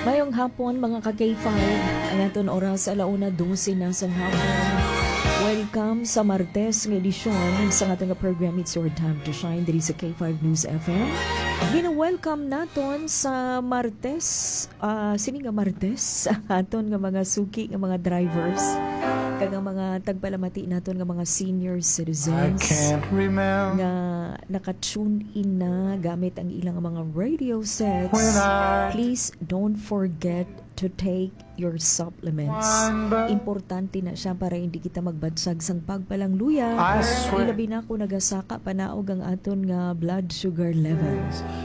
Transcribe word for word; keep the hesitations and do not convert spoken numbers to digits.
Mayong hapon mga ka-K five, ang aton oras alauna dose na sa hapon. Welcome sa Martes ng edisyon sa ating program It's Your Time to Shine diri sa K five News F M. Gina-welcome naton sa Martes, uh, sini nga Martes, aton nga mga suki nga mga drivers, kag mga tagpalamati naton nga mga senior citizens nga naka-tune in na gamit ang ilang mga radio sets. Please don't forget to take your supplements. Importante na siya para hindi kita magbadsag sang pagpalangluya. Ilabi na ko nagasaka panaog ang aton nga blood sugar levels.